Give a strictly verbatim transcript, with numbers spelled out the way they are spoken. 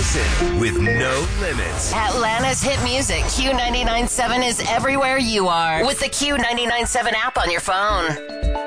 Listen with no limits. Atlanta's hit music. Q ninety-nine point seven is everywhere you are with the Q ninety-nine point seven app on your phone.